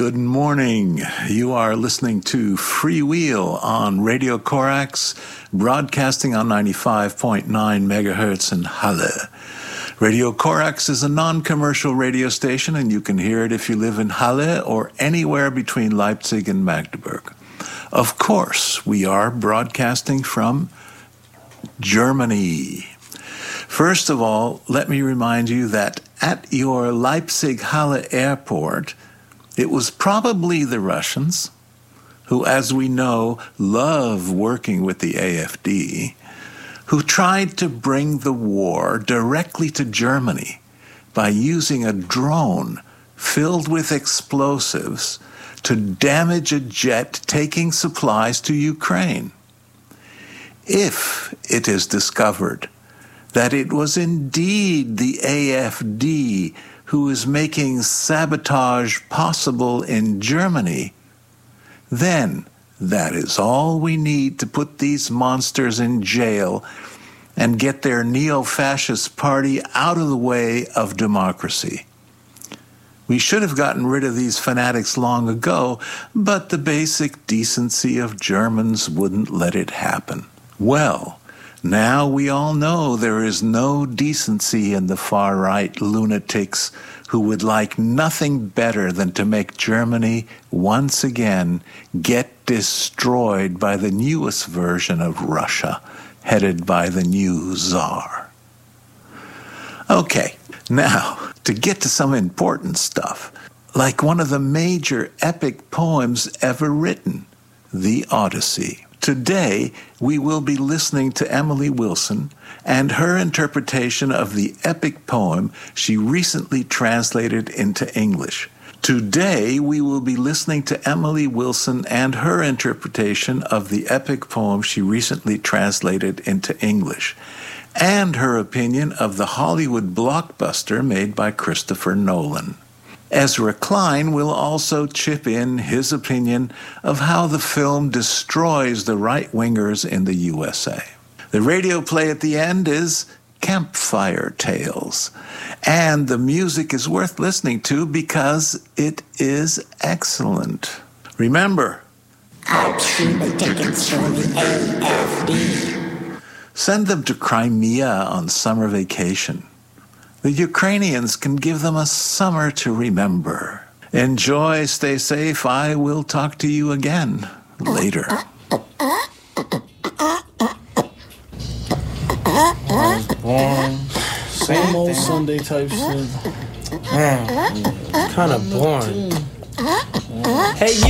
Good morning. You are listening to Freewheel on Radio Corax, broadcasting on 95.9 megahertz in Halle. Radio Corax is a non-commercial radio station, and you can hear it if you live in Halle or anywhere between Leipzig and Magdeburg. Of course, we are broadcasting from Germany. First of all, let me remind you that at your Leipzig-Halle airport, it was probably the Russians, who, as we know, love working with the AfD, who tried to bring the war directly to Germany by using a drone filled with explosives to damage a jet taking supplies to Ukraine. If it is discovered that it was indeed the AfD who is making sabotage possible in Germany, then that is all we need to put these monsters in jail and get their neo-fascist party out of the way of democracy. We should have gotten rid of these fanatics long ago, but the basic decency of Germans wouldn't let it happen. Well, now we all know there is no decency in the far-right lunatics who would like nothing better than to make Germany once again get destroyed by the newest version of Russia, headed by the new Tsar. Okay, now, to get to some important stuff, like one of the major epic poems ever written, the Odyssey. Today, we will be listening to Emily Wilson and her interpretation of the epic poem she recently translated into English. Today, we will be listening to Emily Wilson and her interpretation of the epic poem she recently translated into English, and her opinion of the Hollywood blockbuster made by Christopher Nolan. Ezra Klein will also chip in his opinion of how the film destroys the right-wingers in the USA. The radio play at the end is Campfire Tales, and the music is worth listening to because it is excellent. Remember, I've seen the tickets for the AfD. Send them to Crimea on summer vacation. The Ukrainians can give them a summer to remember. Enjoy, stay safe. I will talk to you again later. Boring. Same old Sunday type shit. Man, kind of boring. Hey, you.